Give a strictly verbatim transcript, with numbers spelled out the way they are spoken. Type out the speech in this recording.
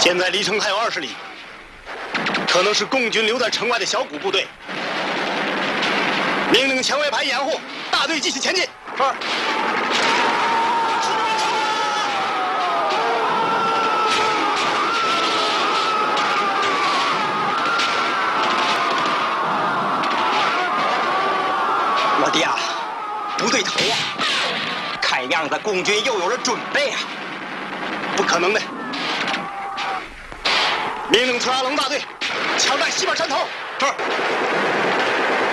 现在离城还有二十里，可能是共军留在城外的小股部队。命令前卫排掩护，大队继续前进。是。 老弟啊，不对头啊！看样子共军又有了准备啊！ 不可能的。命令特拉隆大队抢占西边山头。是。